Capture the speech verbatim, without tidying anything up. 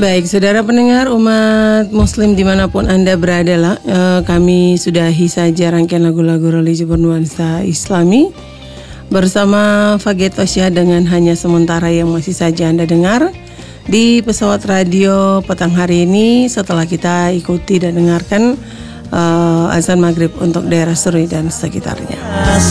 Baik, saudara pendengar umat muslim dimanapun Anda berada lah, eh, kami sudahi saja rangkaian lagu-lagu religi bernuansa Islami bersama Faget Fasya dengan Hanya Sementara yang masih saja Anda dengar di pesawat radio petang hari ini setelah kita ikuti dan dengarkan uh, azan maghrib untuk daerah Serui dan sekitarnya.